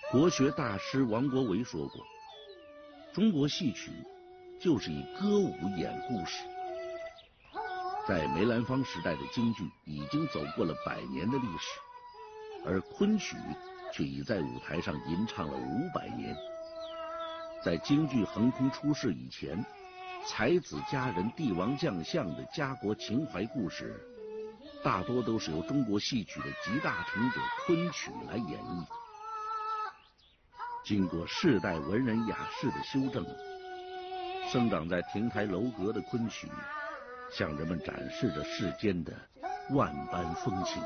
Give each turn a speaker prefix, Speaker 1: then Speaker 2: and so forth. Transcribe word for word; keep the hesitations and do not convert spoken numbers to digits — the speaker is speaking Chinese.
Speaker 1: 国学大师王国维说过，中国戏曲就是以歌舞演故事。在梅兰芳时代的京剧已经走过了百年的历史，而昆曲却已在舞台上吟唱了五百年。在京剧横空出世以前，才子佳人、帝王将相的家国情怀故事，大多都是由中国戏曲的集大成者昆曲来演绎的。经过世代文人雅士的修正，生长在亭台楼阁的昆曲，向人们展示着世间的万般风情。